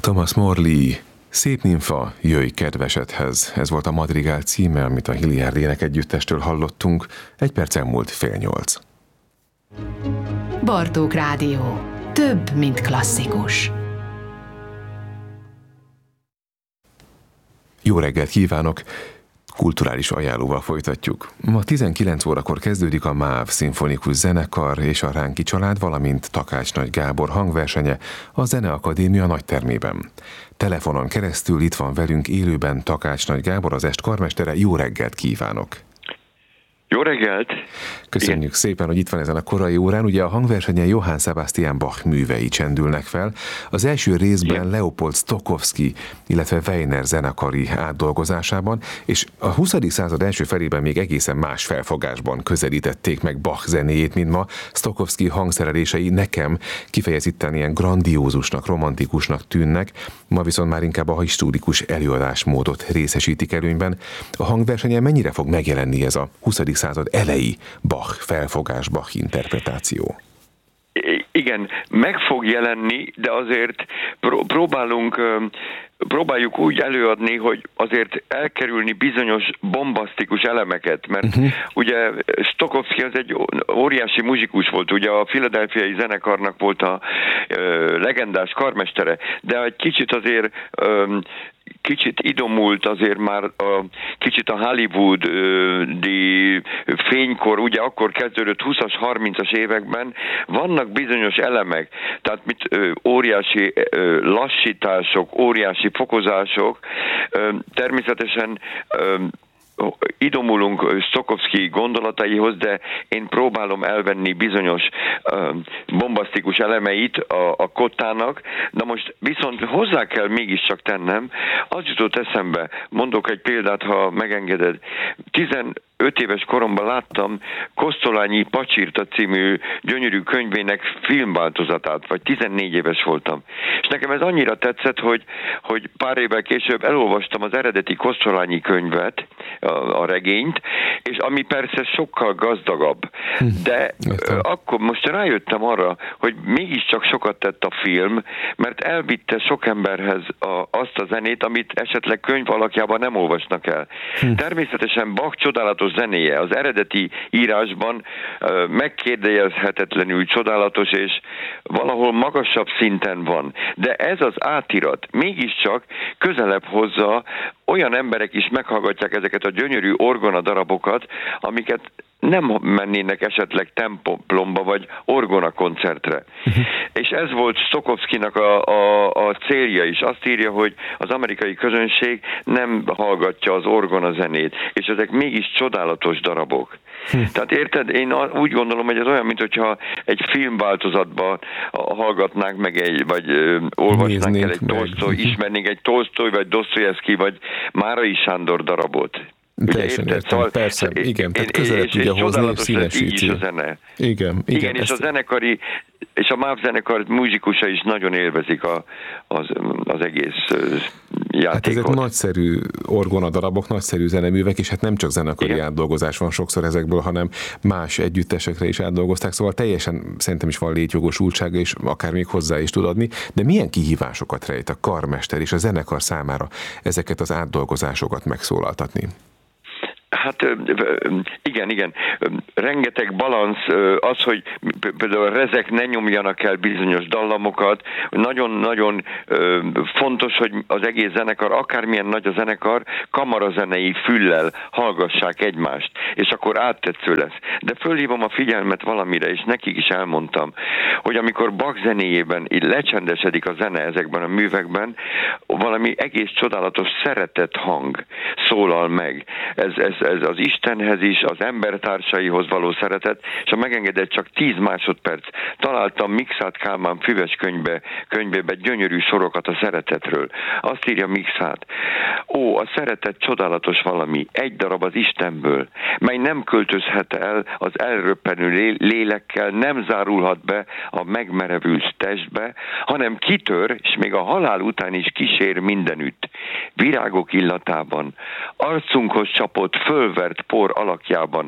Thomas Morley, Szép nimfa, jöjj kedvesedhez. Ez volt a madrigál címe, amit a Hilliard énekegyüttestől hallottunk. 1 perc elmúlt 7:30. Bartók Rádió. Több, mint klasszikus. Jó reggelt kívánok! Kulturális ajánlóval folytatjuk. Ma 19 órakor kezdődik a MÁV szimfonikus zenekar és a Ránki család, valamint Takács Nagy Gábor hangversenye a Zeneakadémia nagytermében. Telefonon keresztül itt van velünk élőben Takács Nagy Gábor, az est karmestere. Jó reggelt kívánok! Jó reggelt! Köszönjük szépen, hogy itt van ezen a korai órán. Ugye a hangversenyen Johann Sebastian Bach művei csendülnek fel. Az első részben Leopold Stokowski, illetve Weiner zenekari átdolgozásában, és a 20. század első felében még egészen más felfogásban közelítették meg Bach zenéjét, mint ma. Stokowski hangszerelései nekem kifejezetten ilyen grandiózusnak, romantikusnak tűnnek, ma viszont már inkább a historikus előadásmódot részesítik előnyben. A hangversenyen mennyire fog megjelenni ez a 20. század elejé Bach felfogás, Bach interpretáció? Igen, meg fog jelenni, de azért próbáljuk úgy előadni, hogy azért elkerülni bizonyos bombasztikus elemeket, mert ugye Stokowski az egy óriási muzsikus volt, ugye a Philadelphiai zenekarnak volt a legendás karmestere, de egy kicsit azért kicsit idomult azért már kicsit a hollywoodi fénykor, ugye akkor kezdődött 20-as, 30-as években, vannak bizonyos elemek, tehát óriási lassítások, óriási fokozások, természetesen idomulunk Stokowski gondolataihoz, de én próbálom elvenni bizonyos bombasztikus elemeit a kottának, de most viszont hozzá kell mégiscsak tennem, az jutott eszembe, mondok egy példát, ha megengeded. 15 éves koromban láttam Kosztolányi Pacsirta című gyönyörű könyvének filmváltozatát, vagy 14 éves voltam. És nekem ez annyira tetszett, hogy pár évvel később elolvastam az eredeti Kosztolányi könyvet, a regényt, és ami persze sokkal gazdagabb. De akkor most rájöttem arra, hogy mégiscsak sokat tett a film, mert elvitte sok emberhez azt a zenét, amit esetleg könyv alakjában nem olvasnak el. Természetesen Bach csodálatos zenéje az eredeti írásban megkérdőjelezhetetlenül csodálatos, és valahol magasabb szinten van. De ez az átirat mégiscsak közelebb hozza, olyan emberek is meghallgatják ezeket a gyönyörű orgona darabokat, amiket nem mennének esetleg templomba vagy orgona koncertre. És ez volt Stokowskinak a célja is. Azt írja, hogy az amerikai közönség nem hallgatja az orgona zenét, és ezek mégis csodálatos darabok. Tehát érted, én úgy gondolom, hogy ez olyan, mintha egy filmváltozatban hallgatnánk meg vagy olvasnánk el egy Tolsztoj, ismernénk egy Tolsztoj, vagy Dosztojevszki, vagy Márai Sándor darabot. Teljesen értem, persze, igen, tehát közelebb tudja hozni, és színesíti. Így is a zene. Igen, és a zenekari, és a MÁV zenekar muzsikusa is nagyon élvezik az egész játékot. Hát ezek nagyszerű orgonadarabok, nagyszerű zeneművek, és hát nem csak zenekari átdolgozás van sokszor ezekből, hanem más együttesekre is átdolgozták, szóval teljesen szerintem is van létjogosultsága, és akár még hozzá is tud adni, de milyen kihívásokat rejt a karmester és a zenekar számára ezeket az átdolgozásokat megszólaltatni? Hát igen. Rengeteg balansz, az, hogy például a rezek ne nyomjanak el bizonyos dallamokat. Nagyon-nagyon fontos, hogy az egész zenekar, akármilyen nagy a zenekar, kamarazenei füllel hallgassák egymást, és akkor áttetsző lesz. De fölhívom a figyelmet valamire, és nekik is elmondtam, hogy amikor Bach zenéjében így lecsendesedik a zene ezekben a művekben, valami egész csodálatos szeretett hang szólal meg. Ez az Istenhez is, az embertársaihoz való szeretet, és ha megengedett, csak 10 másodperc. Találtam Mikszát Kálmán füves könyvébe gyönyörű sorokat a szeretetről. Azt írja Mikszát: ó, a szeretet csodálatos valami, egy darab az Istenből, mely nem költözhet el az elröppenő lélekkel, nem zárulhat be a megmerevült testbe, hanem kitör, és még a halál után is kísér mindenütt. Virágok illatában, arcunkhoz csapott, fölvert por alakjában,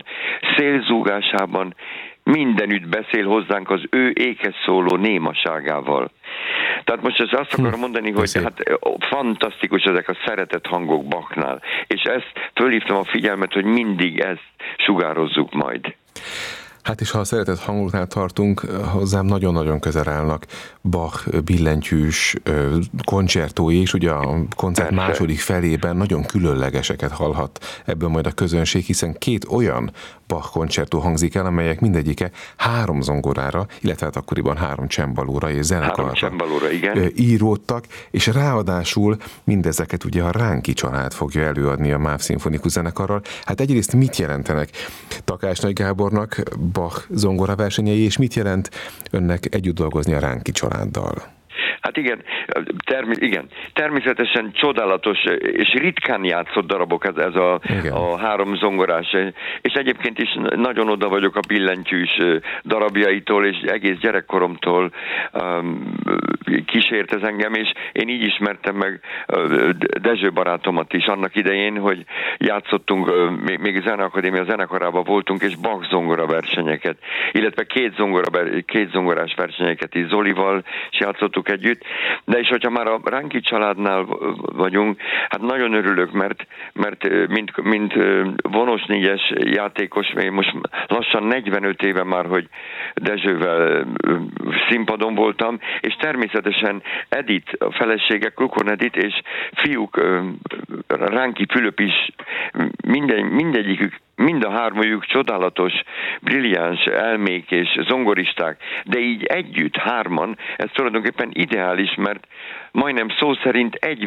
szélzúgásában, mindenütt beszél hozzánk az ő ékes szóló némaságával. Tehát most ezt azt akarom mondani, hogy hát fantasztikus ezek a szeretett hangok Bachnál, és ezt fölhívtam a figyelmet, hogy mindig ezt sugározzuk majd. Hát és ha a szeretett hangoknál tartunk, hozzám nagyon-nagyon közel állnak Bach billentyűs koncertói, és ugye a koncert második felében nagyon különlegeseket hallhat ebből majd a közönség, hiszen 2 olyan Bach koncertó hangzik el, amelyek mindegyike 3 zongorára, illetve hát akkoriban 3 csembalóra és zenekarra íródtak, és ráadásul mindezeket ugye a Ránki család fogja előadni a MÁV Szimfonikus Zenekarral. Hát egyrészt mit jelentenek Takács Nagy Gábornak Bach zongora versenyei, és mit jelent önnek együtt dolgozni a Ránki családdal? Hát igen, természetesen csodálatos és ritkán játszott darabok ez a 3 zongorás, és egyébként is nagyon oda vagyok a billentyűs darabjaitól, és egész gyerekkoromtól kísért ez engem, és én így ismertem meg Dezső barátomat is annak idején, hogy játszottunk, még Zeneakadémia zenekarában voltunk, és Bach zongora versenyeket, illetve 2 zongorás versenyeket is Zolival is játszottuk együtt, de és hogyha már a Ránki családnál vagyunk, hát nagyon örülök, mert mint vonos 4-es játékos, én most lassan 45 éve már, hogy Dezsővel színpadon voltam, és természetesen Edith, a felesége, Kukon Edith, és fiúk, Ránki Fülöp is, mindegyikük, mind a 3 csodálatos, brilliáns elmék és zongoristák, de így együtt 3, ez tulajdonképpen ideális, mert majdnem szó szerint egy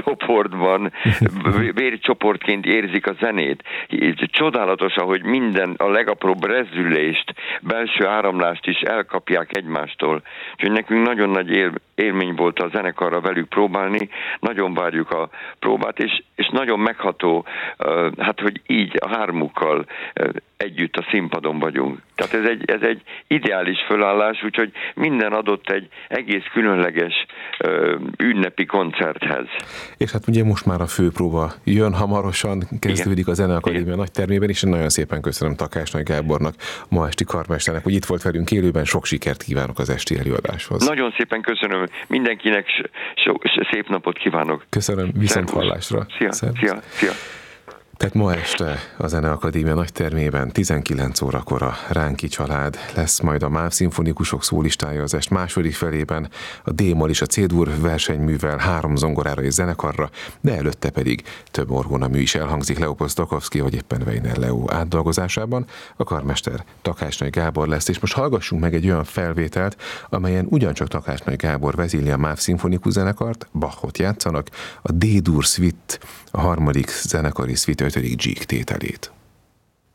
vércsoportként érzik a zenét. Csodálatos, ahogy minden, a legapróbb rezzülést, belső áramlást is elkapják egymástól. Úgyhogy nekünk nagyon nagy élmény volt a zenekarra velük próbálni, nagyon várjuk a próbát, és nagyon megható, hát hogy így a 3-ukkal együtt a színpadon vagyunk. Tehát ez egy ideális fölállás, úgyhogy minden adott egy egész különleges ünnepi koncerthez. És hát ugye most már a főpróba jön hamarosan, kezdődik a Zeneakadémia nagytermében, és nagyon szépen köszönöm Takács Nagy Gábornak, ma esti karmesternek, hogy itt volt velünk élőben, sok sikert kívánok az esti előadáshoz. Nagyon szépen köszönöm, mindenkinek szép napot kívánok. Köszönöm, viszonthallásra. Szia. Tehát ma este a Zeneakadémia nagytermében 19 órakor a Ránki család lesz majd a MÁV szimfonikusok szólistája az est második felében, a D-moll és a C-dur versenyművel 3 zongorára és zenekarra, de előtte pedig több orgonamű is elhangzik Leopold Stokowski, vagy éppen Weiner Leo átdolgozásában. A karmester Takács Nagy Gábor lesz, és most hallgassunk meg egy olyan felvételt, amelyen ugyancsak Takács Nagy Gábor vezényli a MÁV Szimfonikus Zenekart, Bachot játszanak, a D-dur szvit, a 3. zenekari szvit 5. G tételét.